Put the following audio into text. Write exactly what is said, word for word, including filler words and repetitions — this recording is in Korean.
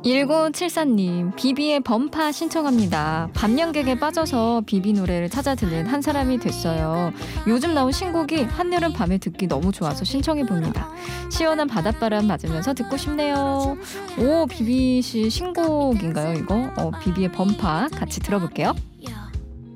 일구칠사님, 비비의 범파 신청합니다. 밤양객에 빠져서 비비 노래를 찾아 듣는 한 사람이 됐어요. 요즘 나온 신곡이 한여름 밤에 듣기 너무 좋아서 신청해봅니다. 시원한 바닷바람 맞으면서 듣고 싶네요. 오, 비비 씨 신곡인가요, 이거? 어, 비비의 범파 같이 들어볼게요.